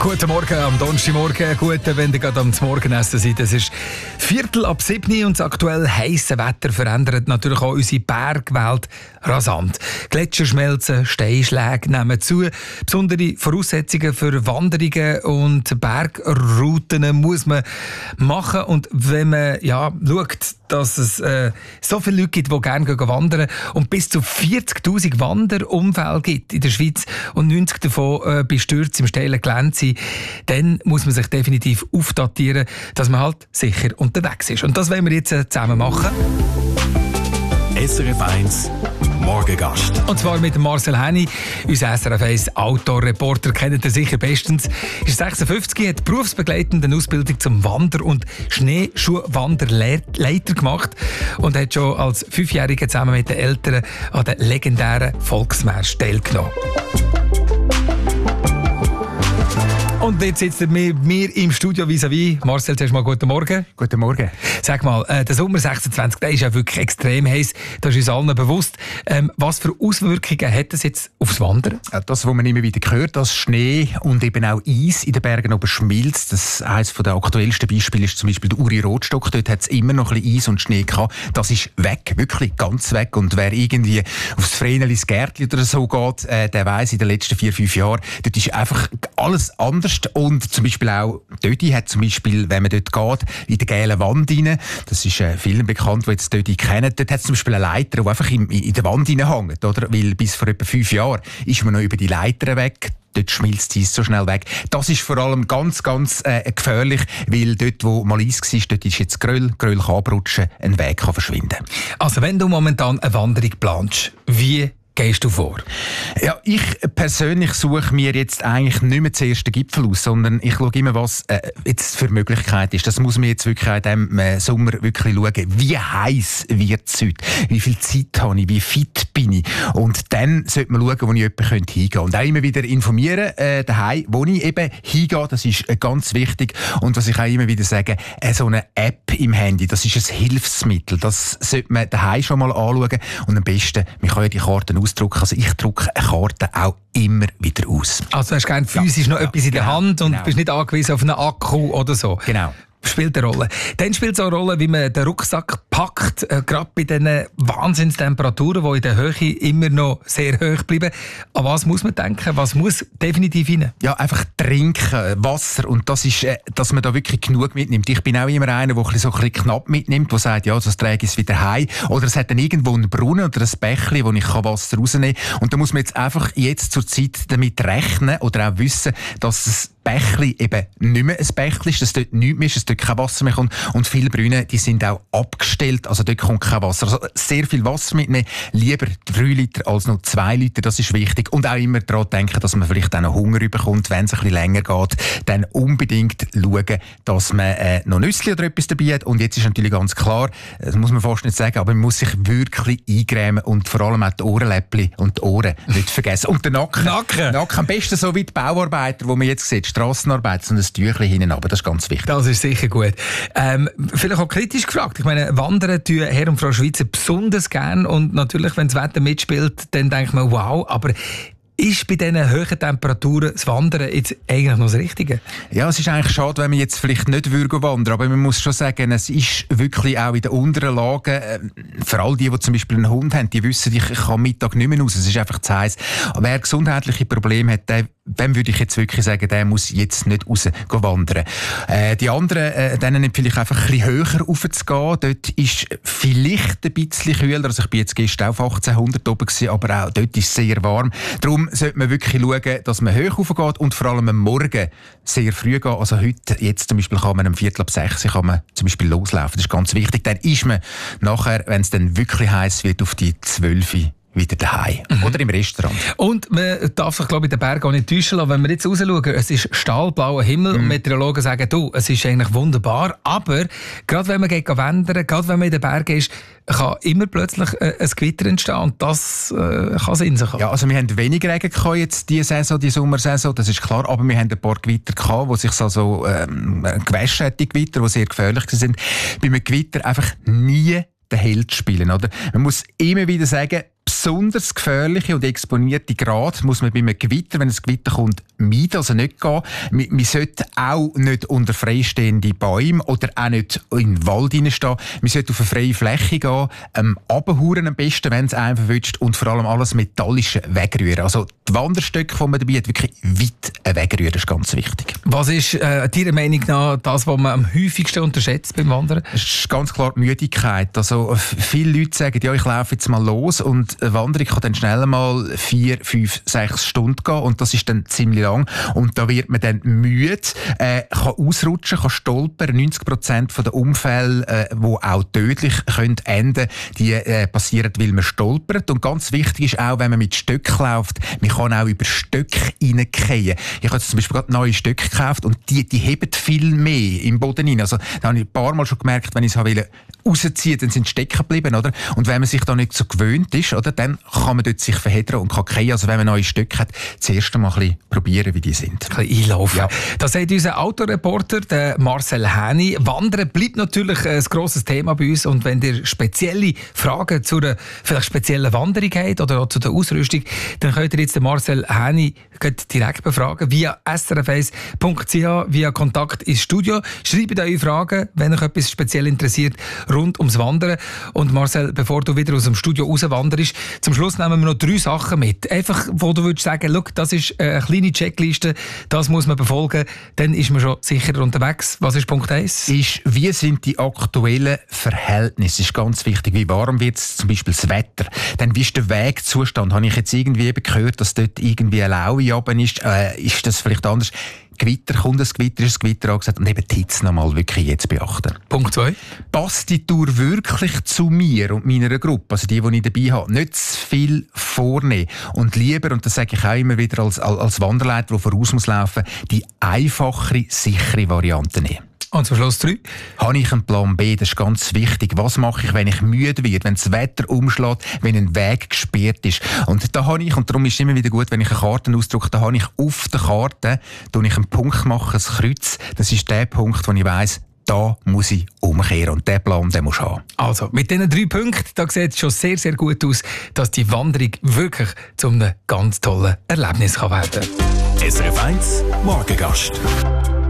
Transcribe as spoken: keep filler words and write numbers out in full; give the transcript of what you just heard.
Guten Morgen am Donnerstagmorgen. Guten, wenn ihr gerade am Morgenessen seid. Es ist Viertel ab sieben und das aktuell heisse Wetter verändert natürlich auch unsere Bergwelt rasant. Gletscher schmelzen, Steinschläge nehmen zu. Besondere Voraussetzungen für Wanderungen und Bergrouten muss man machen. Und wenn man ja, schaut, dass es äh, so viele Leute gibt, die gerne wandern und bis zu vierzigtausend Wanderunfälle gibt in der Schweiz und neunzig davon äh, bei Stürzen im steilen Gelände sind, dann muss man sich definitiv aufdatieren, dass man halt sicher unterwegs ist. Und das wollen wir jetzt äh, zusammen machen. S R F eins Morgengast. Und zwar mit Marcel Henny, unser S R F eins Outdoor-Reporter, kennt ihr sicher bestens. Ist sechsundfünfzig, hat berufsbegleitende Ausbildung zum Wander- und Schneeschuhwanderleiter gemacht und hat schon als Fünfjähriger zusammen mit den Eltern an den legendären Volksmärschen teilgenommen. Und jetzt sitzt er mit mir im Studio vis-à-vis. Marcel, zuerst mal guten Morgen. Guten Morgen. Sag mal, äh, der Sommer sechsundzwanzig, der ist ja wirklich extrem heiß. Das ist uns allen bewusst. Ähm, was für Auswirkungen hat das jetzt aufs Wandern? Das, was man immer wieder hört, dass Schnee und eben auch Eis in den Bergen oben schmilzt. Das eines der aktuellsten Beispiele ist zum Beispiel der Uri Rotstock. Dort hat es immer noch ein bisschen Eis und Schnee gehabt. Das ist weg, wirklich ganz weg. Und wer irgendwie aufs Vrenelis Gärtli oder so geht, äh, der weiss, in den letzten vier, fünf Jahren, dort ist einfach alles anders. Und zum Beispiel auch dort hat zum Beispiel, wenn man dort geht, in der gelben Wand rein, das ist äh, vielen bekannt, die jetzt dort kennen, dort hat es zum Beispiel eine Leiter, die einfach in, in der Wand hängt, oder? Weil bis vor etwa fünf Jahren ist man noch über die Leiter weg. Dort schmilzt es so schnell weg. Das ist vor allem ganz, ganz äh, gefährlich, weil dort, wo mal Eis war, dort ist jetzt Geröll. Geröll kann abrutschen, ein Weg kann verschwinden. Also wenn du momentan eine Wanderung planst, wie gehst du vor? Ja, ich persönlich suche mir jetzt eigentlich nicht mehr zuerst den Gipfel aus, sondern ich schaue immer, was äh, jetzt für Möglichkeit ist. Das muss man jetzt wirklich in diesem äh, Sommer wirklich schauen. Wie heiß wird es heute? Wie viel Zeit habe ich? Wie fit bin ich? Und dann sollte man schauen, wo ich jemanden hingehen könnte. Und auch immer wieder informieren, äh, daheim, wo ich eben hingehe. Das ist äh, ganz wichtig. Und was ich auch immer wieder sage, äh, so eine App im Handy, das ist ein Hilfsmittel. Das sollte man daheim schon mal anschauen. Und am besten, man kann ja die Karten ausdrucken. Also ich drucke eine Karte auch immer wieder aus. Also hast du gerne physisch ja, noch ja, etwas in der genau, Hand und genau. bist nicht angewiesen auf einen Akku oder so. Genau. Spielt eine Rolle. Dann spielt es auch eine Rolle, wie man den Rucksack packt, äh, gerade bei diesen Wahnsinnstemperaturen, die in der Höhe immer noch sehr hoch bleiben. An was muss man denken? Was muss definitiv rein? Ja, einfach trinken, Wasser. Und das ist, äh, dass man da wirklich genug mitnimmt. Ich bin auch immer einer, der so ein bisschen knapp mitnimmt, der sagt, ja, das trage ich wieder heim. Oder es hat dann irgendwo einen Brunnen oder ein Bächli, wo ich Wasser rausnehmen kann. Und da muss man jetzt einfach jetzt zur Zeit damit rechnen oder auch wissen, dass es Bächli eben nicht mehr ein Bächli ist, dass dort nichts mehr ist, dass dort kein Wasser mehr kommt. Und viele Brunnen, die sind auch abgestellt, also dort kommt kein Wasser. Also sehr viel Wasser mitnehmen, lieber drei Liter als nur zwei Liter, das ist wichtig. Und auch immer daran denken, dass man vielleicht auch noch Hunger bekommt, wenn es ein bisschen länger geht. Dann unbedingt schauen, dass man äh, noch Nüsse oder etwas dabei hat. Und jetzt ist natürlich ganz klar, das muss man fast nicht sagen, aber man muss sich wirklich eingrämen und vor allem auch die Ohrenläppchen und die Ohren nicht vergessen. Und den Nacken. Nacken. Nacken. Am besten so wie die Bauarbeiter, die man jetzt sieht, Strassenarbeit, so ein Tüchlein hinten runter, das ist ganz wichtig. Das ist sicher gut. Ähm, vielleicht auch kritisch gefragt. Ich meine, Wandern tun Herr und Frau Schweizer besonders gern und natürlich, wenn das Wetter mitspielt, dann denkt man, wow, aber ist bei diesen hohen Temperaturen das Wandern jetzt eigentlich noch das Richtige? Ja, es ist eigentlich schade, wenn man jetzt vielleicht nicht würde wandern, aber man muss schon sagen, es ist wirklich auch in den unteren Lagen, äh, für all die, die zum Beispiel einen Hund haben, die wissen, ich kann am Mittag nicht mehr raus, es ist einfach zu heiß. Aber wer gesundheitliche Probleme hat, der, dem würde ich jetzt wirklich sagen, der muss jetzt nicht raus wandern. Äh, die anderen, äh, denen vielleicht einfach ein bisschen höher raufzugehen, dort ist vielleicht ein bisschen kühler, also ich bin jetzt gestern auf achtzehnhundert oben gewesen, aber auch dort ist es sehr warm. Darum sollte man wirklich schauen, dass man hoch raufgeht und vor allem am Morgen sehr früh gehen. Also heute, jetzt zum Beispiel, kann man um Viertel ab sechs kann man zum Beispiel loslaufen. Das ist ganz wichtig. Dann ist man nachher, wenn es dann wirklich heiß wird, auf die zwölf wieder daheim mhm. oder im Restaurant. Und man darf sich, glaube ich, den Berg auch nicht täuschen lassen. Wenn wir jetzt rausschauen, es ist stahlblauer Himmel mhm. und Meteorologen sagen, du, es ist eigentlich wunderbar, aber gerade wenn man geht wandern, gerade wenn man in den Bergen ist, kann immer plötzlich äh, ein Gewitter entstehen und das äh, kann es in sich haben. Ja, also wir haben weniger Regen gehabt jetzt diese Saison, die Sommersaison, das ist klar, aber wir haben ein paar Gewitter gehabt, wo sich also ähm, gewaschen hat, die Gewitter, die sehr gefährlich sind. Bei einem Gewitter einfach nie den Held spielen, oder? Man muss immer wieder sagen, besonders gefährliche und exponierte Grade muss man bei einem Gewitter, wenn ein Gewitter kommt, meiden, also nicht gehen. Man, man sollte auch nicht unter freistehende Bäume oder auch nicht in den Wald hineinstehen. Man sollte auf eine freie Fläche gehen, ähm, runterhauen am besten, wenn es einen verwünscht, und vor allem alles Metallische wegrühren. Also die Wanderstöcke, die man dabei hat, wirklich weit wegrühren, das ist ganz wichtig. Was ist äh, deiner Meinung nach das, was man am häufigsten unterschätzt beim Wandern? Es ist ganz klar die Müdigkeit. Also, viele Leute sagen, ja, ich laufe jetzt mal los, und eine Wanderung kann dann schnell mal vier, fünf, sechs Stunden gehen, und das ist dann ziemlich lang. Und da wird man dann müde, äh, kann ausrutschen, kann stolpern. neunzig Prozent der Unfälle, äh, die auch tödlich können enden, die äh, passieren, weil man stolpert. Und ganz wichtig ist auch, wenn man mit Stöcken läuft, man kann auch über Stöcke reingehen. Ich habe zum Beispiel gerade neue Stöcke gekauft, und die, die heben viel mehr im Boden rein. Also, da habe ich ein paar Mal schon gemerkt, wenn ich es wollte rausziehen, dann sind sie stecken geblieben, oder? Und wenn man sich da nicht so gewöhnt ist, oder, dann kann man dort sich verheddern und kann gehen. Also wenn man neue Stöcke hat, zuerst einmal ein bisschen probieren, wie die sind. Ein bisschen einlaufen. Ja. Das sagt unser Autoreporter, der Marcel Häni. Wandern bleibt natürlich ein grosses Thema bei uns, und wenn ihr spezielle Fragen zu einer vielleicht speziellen Wanderung habt oder auch zu der Ausrüstung, dann könnt ihr jetzt den Marcel Häni direkt befragen via s r f eins punkt c h, via Kontakt ins Studio. Schreibt eure Fragen, wenn euch etwas speziell interessiert rund ums Wandern. Und Marcel, bevor du wieder aus dem Studio rauswanderst, zum Schluss nehmen wir noch drei Sachen mit. Einfach, wo du würdest sagen, schau, das ist eine kleine Checkliste, das muss man befolgen, dann ist man schon sicherer unterwegs. Was ist Punkt eins? Ist, wie sind die aktuellen Verhältnisse? Das ist ganz wichtig. Wie warm wird es, zum Beispiel das Wetter? Dann, wie ist der Wegzustand? Habe ich jetzt irgendwie eben gehört, dass dort irgendwie eine Laue runter ist? Äh, ist das vielleicht anders? Gewitter, kommt ein Gewitter, ist das Gewitter angesagt, und eben die Hitze nochmal wirklich jetzt beachten. Punkt zwei. Passt die Tour wirklich zu mir und meiner Gruppe, also die, die ich dabei habe? Nicht zu viel vornehmen. Und lieber, und das sage ich auch immer wieder als, als Wanderleiter, der voraus muss laufen, die einfachere, sichere Variante nehmen. Und zum Schluss drei. Habe ich einen Plan B? Das ist ganz wichtig. Was mache ich, wenn ich müde werde, wenn das Wetter umschlägt, wenn ein Weg gesperrt ist? Und da habe ich, und darum ist es immer wieder gut, wenn ich eine Karte ausdrucke, da habe ich auf der Karte tue ich einen Punkt machen, ein Kreuz. Das ist der Punkt, wo ich weiss, da muss ich umkehren. Und diesen Plan, den musst du haben. Also, mit diesen drei Punkten, da sieht es schon sehr, sehr gut aus, dass die Wanderung wirklich zu einem ganz tollen Erlebnis kann werden kann. S R F eins Morgengast.